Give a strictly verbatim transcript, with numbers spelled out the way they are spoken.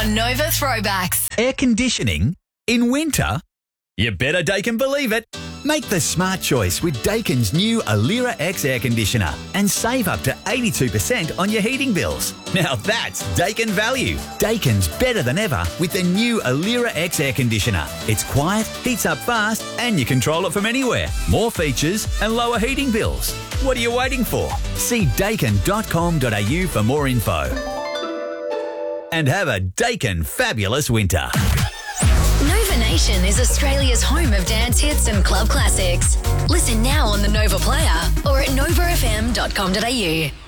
Nova Throwbacks. Air conditioning in winter? You better Dakin believe it. Make the smart choice with Dakin's new Alira X air conditioner and save up to eighty-two percent on your heating bills. Now that's Dakin value. Dakin's better than ever with the new Alira X air conditioner. It's quiet, heats up fast, and you control it from anywhere. More features and lower heating bills. What are you waiting for? See dakin dot com dot a u for more info. And have a Dakin fabulous winter. Nova Nation is Australia's home of dance hits and club classics. Listen now on the Nova Player or at nova f m dot com dot a u.